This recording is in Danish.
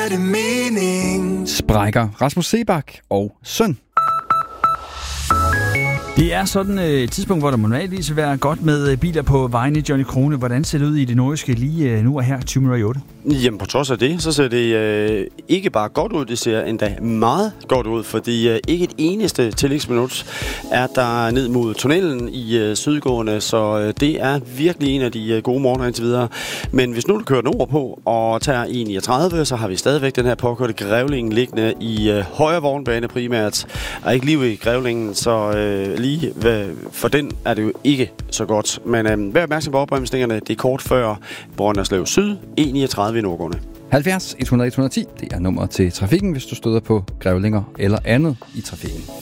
Sprækker Rasmus Seebach og søn. Det er sådan et tidspunkt, hvor der normalvis vil være godt med biler på vejen i Johnny Krone. Hvordan ser det ud i det nordjyske lige nu og her 2008? Jamen på trods af det, så ser det ikke bare godt ud, det ser endda meget godt ud, fordi ikke et eneste tillægsminut er der ned mod tunnelen i sydgående, så det er virkelig en af de gode morgener indtil videre. Men hvis nu du kører nordpå og tager 1,39, så har vi stadigvæk den her påkørte Grævlingen liggende i højre vognbane primært, og ikke lige i Grævlingen, så lige for den er det jo ikke så godt. Men vær opmærksom på opbremsningerne, det er kort før Brønderslev Syd, 1,39 i nordgående. 70 100 110, det er nummeret til trafikken, hvis du støder på grævlinger eller andet i trafikken.